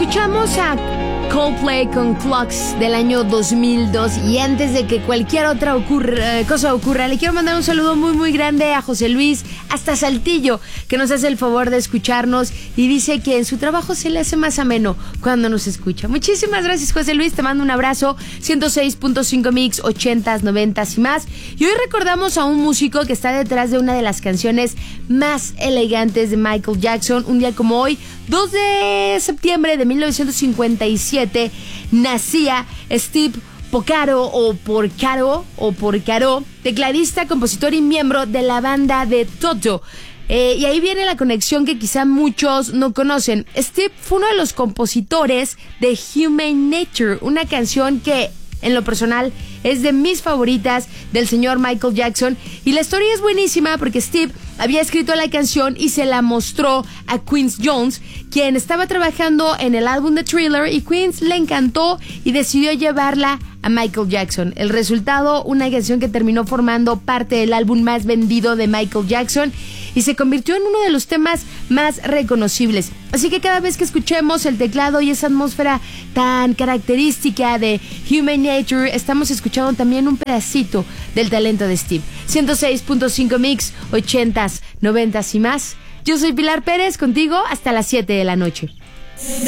Escuchamos a Coldplay con Clocks del año 2002 y antes de que cualquier otra cosa ocurra, le quiero mandar un saludo muy muy grande a José Luis hasta Saltillo, que nos hace el favor de escucharnos y dice que en su trabajo se le hace más ameno cuando nos escucha. Muchísimas gracias, José Luis, te mando un abrazo. 106.5 Mix, 80s, 90s y más. Y hoy recordamos a un músico que está detrás de una de las canciones más elegantes de Michael Jackson. Un día como hoy, 2 de septiembre de 1957, nacía Steve Porcaro, tecladista, compositor y miembro de la banda de Toto. Y ahí viene la conexión que quizá muchos no conocen. Steve fue uno de los compositores de Human Nature, una canción que en lo personal es de mis favoritas del señor Michael Jackson, y la historia es buenísima porque Steve había escrito la canción y se la mostró a Quincy Jones, quien estaba trabajando en el álbum de Thriller, y Quincy le encantó y decidió llevarla a Michael Jackson. El resultado, una canción que terminó formando parte del álbum más vendido de Michael Jackson y se convirtió en uno de los temas más reconocibles. Así que cada vez que escuchemos el teclado y esa atmósfera tan característica de Human Nature, estamos escuchando también un pedacito del talento de Steve. 106.5 Mix, 80s, 90s y más. Yo soy Pilar Pérez, contigo hasta las 7 de la noche.